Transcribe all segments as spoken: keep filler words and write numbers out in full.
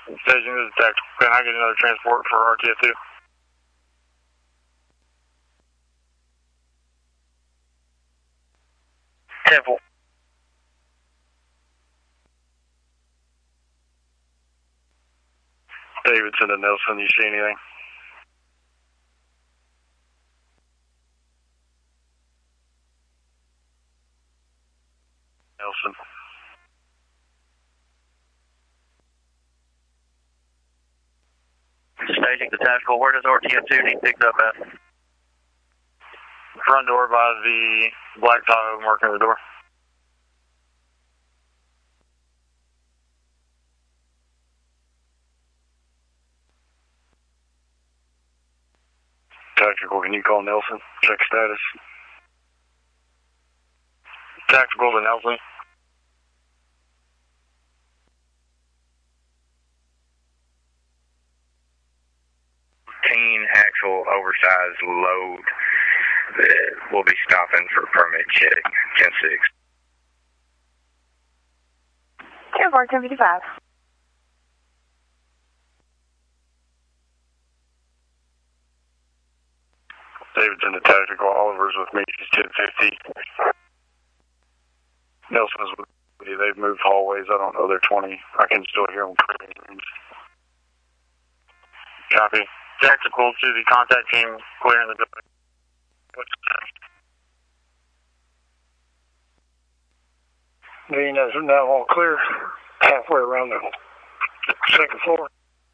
Staging is tactical. Can I get another transport for R T F two? Temple. Davidson to Nelson, you see anything? Nelson. Staging the tactical. Where does R T F two need picked up at? Front door by the Black Tahoe marking the door. Tactical, can you call Nelson? Check status. Tactical to Nelson. Routine actual oversized load that will be stopping for permit check. ten six. Airport ten fifty-five. Davidson to tactical. Oliver's with me. She's ten fifty. Nelson's with me. They've moved hallways. I don't know. They're twenty. I can still hear them clearing. Copy. Tactical to the contact team clearing the building. What's the time? Venus is now all clear. Halfway around the second floor.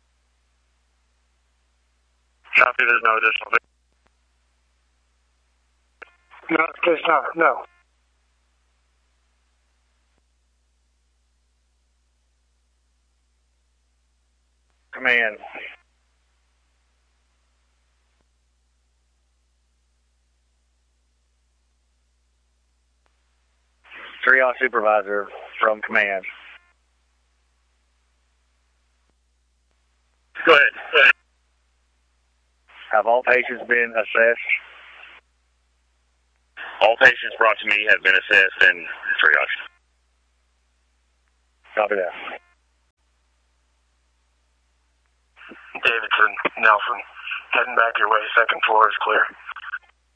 Copy. There's no additional. Not at this time, no. Command. three R supervisor from command. Go ahead. Go ahead. Have all patients been assessed? All patients brought to me have been assessed and triaged. Copy that. Davidson, Nelson, heading back your way. Second floor is clear.